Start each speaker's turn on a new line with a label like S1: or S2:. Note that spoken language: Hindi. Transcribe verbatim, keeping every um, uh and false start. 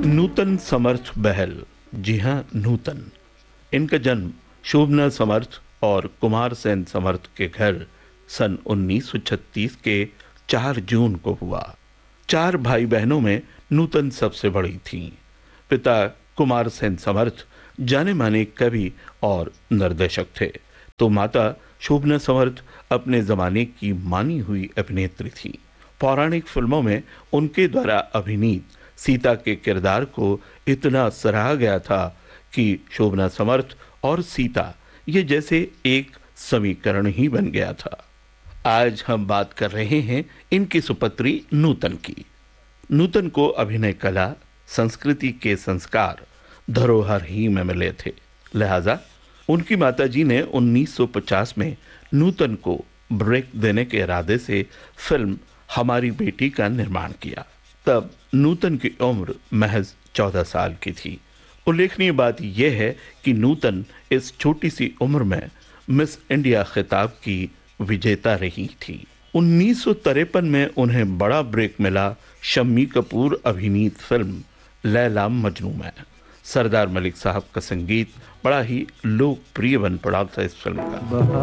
S1: नूतन समर्थ बहल, जी हाँ नूतन। इनका जन्म शोभना समर्थ और कुमार सेन समर्थ के घर सन उन्नीस सौ छत्तीस के चार जून को हुआ। चार भाई बहनों में नूतन सबसे बड़ी थीं। पिता कुमार सेन समर्थ जाने माने कवि और निर्देशक थे, तो माता शोभना समर्थ अपने जमाने की मानी हुई अभिनेत्री थी। पौराणिक फिल्मों में उनके द्वारा अभिनीत सीता के किरदार को इतना सराहा गया था कि शोभना समर्थ और सीता ये जैसे एक समीकरण ही बन गया था। आज हम बात कर रहे हैं इनकी सुपुत्री नूतन की। नूतन को अभिनय कला, संस्कृति के संस्कार, धरोहर ही में मिले थे। लिहाजा उनकी माताजी ने उन्नीस सौ पचास में नूतन को ब्रेक देने के इरादे से फिल्म हमारी बेटी का निर्माण किया। तब नूतन की उम्र महज चौदह साल की थी। उल्लेखनीय बात यह है कि नूतन इस छोटी सी उम्र में मिस इंडिया खिताब की विजेता रही थी। उन्नीस सौ तिरपन में उन्हें बड़ा ब्रेक मिला शम्मी कपूर अभिनीत फिल्म लैला मजनू में। सरदार मलिक साहब का संगीत बड़ा ही लोकप्रिय बन पड़ा था इस फिल्म का।